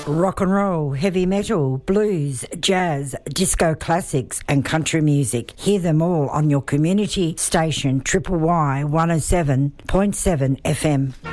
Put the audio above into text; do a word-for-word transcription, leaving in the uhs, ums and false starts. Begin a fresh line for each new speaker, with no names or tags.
Rock and roll, heavy metal, blues, jazz, disco classics and country music. Hear them all on your community station Triple Y one oh seven point seven F M.